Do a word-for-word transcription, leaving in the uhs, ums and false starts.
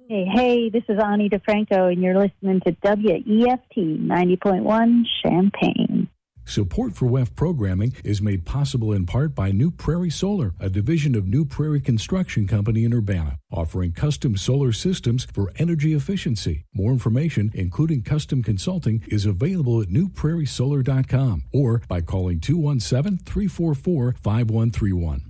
Hey, hey, this is Ani DeFranco, and you're listening to W E F T ninety point one Champaign. Support for W E F programming is made possible in part by New Prairie Solar, a division of New Prairie Construction Company in Urbana, offering custom solar systems for energy efficiency. More information, including custom consulting, is available at new prairie solar dot com or by calling two one seven, three four four, five one three one.